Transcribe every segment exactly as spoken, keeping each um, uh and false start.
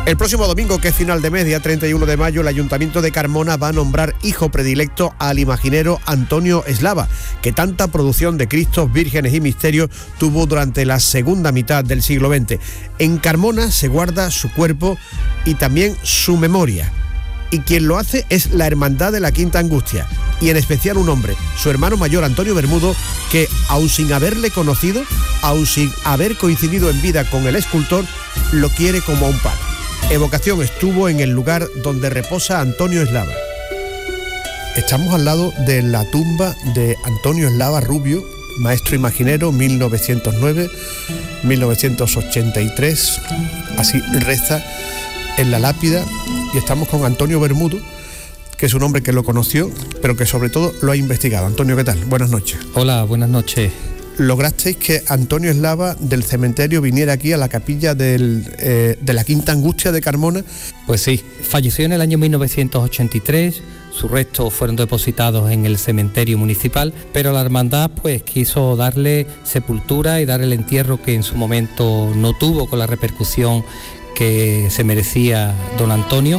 El próximo domingo, que es final de mes, día treinta y uno de mayo, el Ayuntamiento de Carmona va a nombrar hijo predilecto al imaginero Antonio Eslava, que tanta producción de Cristos, vírgenes y misterios tuvo durante la segunda mitad del siglo veinte. En Carmona se guarda su cuerpo y también su memoria. Y quien lo hace es la Hermandad de la Quinta Angustia, y en especial un hombre, su hermano mayor Antonio Bermudo, que aun sin haberle conocido, aun sin haber coincidido en vida con el escultor, lo quiere como a un padre. Evocación estuvo en el lugar donde reposa Antonio Eslava. Estamos al lado de la tumba de Antonio Eslava Rubio, maestro imaginero, mil novecientos nueve a mil novecientos ochenta y tres, así reza en la lápida, y estamos con Antonio Bermudo, que es un hombre que lo conoció, pero que sobre todo lo ha investigado. Antonio, ¿qué tal? Buenas noches. Hola, buenas noches. ¿Lograsteis que Antonio Eslava del cementerio viniera aquí a la capilla del, eh, de la Quinta Angustia de Carmona? Pues sí, falleció en el año mil novecientos ochenta y tres, sus restos fueron depositados en el cementerio municipal, pero la hermandad pues quiso darle sepultura y darle el entierro que en su momento no tuvo con la repercusión que se merecía don Antonio.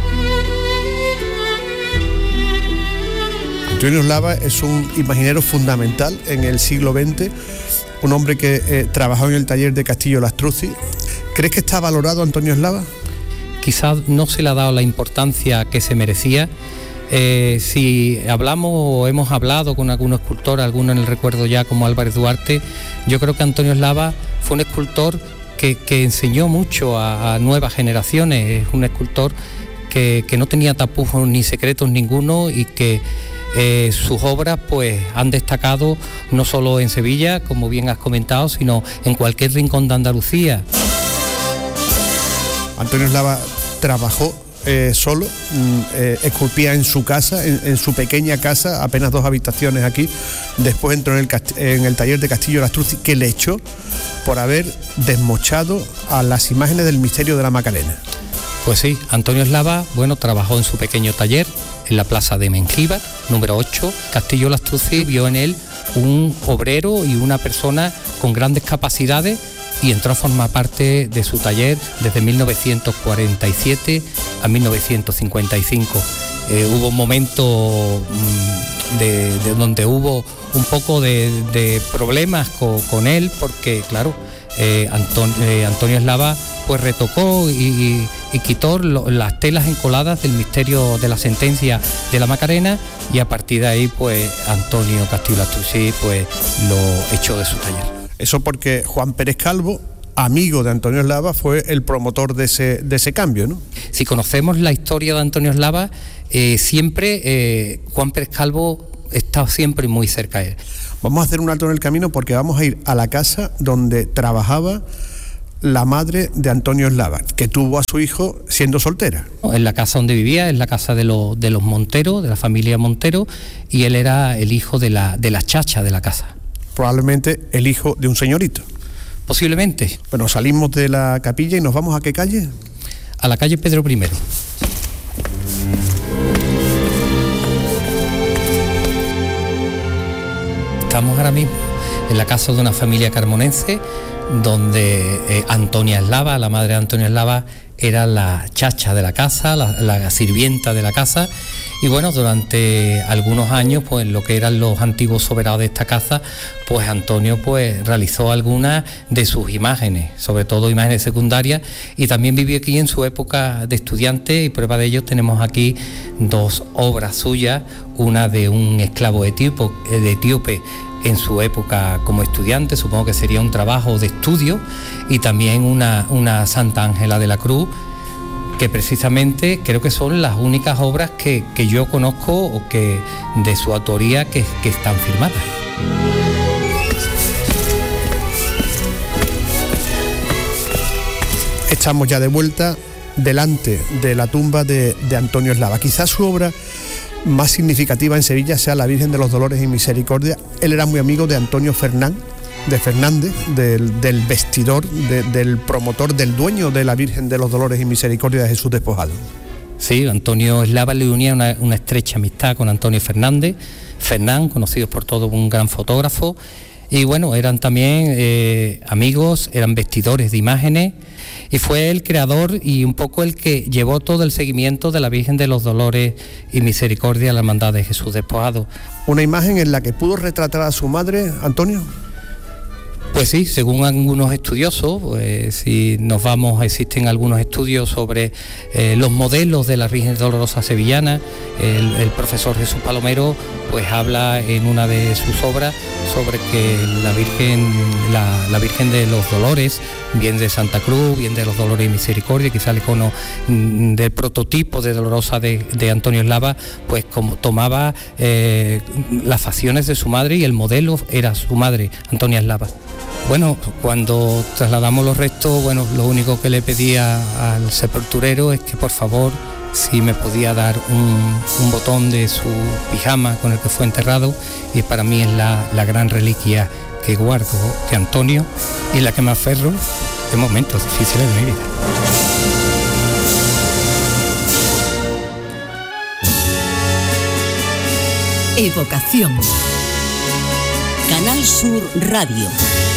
Antonio Eslava es un imaginero fundamental en el siglo veinte, un hombre que eh, trabajó en el taller de Castillo Lastruzzi. ¿Crees que está valorado Antonio Eslava? Quizás no se le ha dado la importancia que se merecía. Eh, si hablamos o hemos hablado con algún escultor, alguno en el recuerdo ya como Álvarez Duarte, yo creo que Antonio Eslava fue un escultor que, que enseñó mucho a, a nuevas generaciones. Es un escultor que, que no tenía tapujos ni secretos ninguno, y que Eh, sus obras pues han destacado no solo en Sevilla, como bien has comentado, sino en cualquier rincón de Andalucía. Antonio Eslava trabajó eh, solo, eh, esculpía en su casa, en, en su pequeña casa, apenas dos habitaciones aquí. Después entró en el, en el taller de Castillo Lastruzzi, que le echó por haber desmochado a las imágenes del misterio de la Macarena. Pues sí, Antonio Eslava, bueno, trabajó en su pequeño taller en la plaza de Mengíbar, número ocho. Castillo Lastruzzi vio en él un obrero y una persona con grandes capacidades, y entró a formar parte de su taller desde mil novecientos cuarenta y siete a mil novecientos cincuenta y cinco. Eh, hubo un momento mmm, de, de donde hubo un poco de, de problemas con, con él, porque claro, eh, Anton, eh, Antonio Eslava pues retocó y, y, y quitó lo, las telas encoladas del misterio de la sentencia de la Macarena, y a partir de ahí pues Antonio Castillo Lastruzzi pues lo echó de su taller. Eso porque Juan Pérez Calvo, amigo de Antonio Eslava, fue el promotor de ese, de ese cambio, ¿no? Si conocemos la historia de Antonio Eslava, eh, siempre eh, Juan Pérez Calvo está siempre muy cerca de él. Vamos a hacer un alto en el camino, porque vamos a ir a la casa donde trabajaba la madre de Antonio Eslava, que tuvo a su hijo siendo soltera. En la casa donde vivía, en la casa de, los de los Montero, de la familia Montero, y él era el hijo de la, de la chacha de la casa. Probablemente el hijo de un señorito. Posiblemente. Bueno, salimos de la capilla y nos vamos ¿a qué calle? A la calle Pedro primero. Estamos ahora mismo en la casa de una familia carmonense, donde eh, Antonia Eslava, la madre de Antonio Eslava, era la chacha de la casa, la, la sirvienta de la casa. Y bueno, durante algunos años, pues lo que eran los antiguos soberanos de esta casa, pues Antonio pues realizó algunas de sus imágenes, sobre todo imágenes secundarias, y también vivió aquí en su época de estudiante, y prueba de ello tenemos aquí dos obras suyas, una de un esclavo etíope, de etíope en su época como estudiante, supongo que sería un trabajo de estudio, y también una, una Santa Ángela de la Cruz, que precisamente creo que son las únicas obras que, que yo conozco o que de su autoría que, que están firmadas. Estamos ya de vuelta delante de la tumba de, de Antonio Eslava. Quizás su obra más significativa en Sevilla sea la Virgen de los Dolores y Misericordia. Él era muy amigo de Antonio Fernán, de Fernández, del, del vestidor, de, del promotor, del dueño de la Virgen de los Dolores y Misericordia de Jesús Despojado. Sí, Antonio Eslava le unía una, una estrecha amistad con Antonio Fernández. Fernán, conocido por todo, un gran fotógrafo. Y bueno, eran también eh, amigos, eran vestidores de imágenes, y fue el creador y un poco el que llevó todo el seguimiento de la Virgen de los Dolores y Misericordia a la Hermandad de Jesús Despojado. ¿Una imagen en la que pudo retratar a su madre, Antonio? Pues sí, según algunos estudiosos, pues, si nos vamos, existen algunos estudios sobre eh, los modelos de la Virgen Dolorosa Sevillana. El, el profesor Jesús Palomero pues habla en una de sus obras sobre que la Virgen, la, la Virgen de los Dolores, bien de Santa Cruz, bien de los Dolores y Misericordia, quizá el icono mm, del prototipo de Dolorosa de, de Antonio Eslava, pues como tomaba eh, las facciones de su madre, y el modelo era su madre, Antonia Eslava. Bueno, cuando trasladamos los restos, bueno, lo único que le pedía al sepulturero es que por favor, si me podía dar un, un botón de su pijama con el que fue enterrado, y para mí es la, la gran reliquia que guardo de Antonio y la que me aferro en momentos difíciles de mi vida. Evocación. Canal Sur Radio.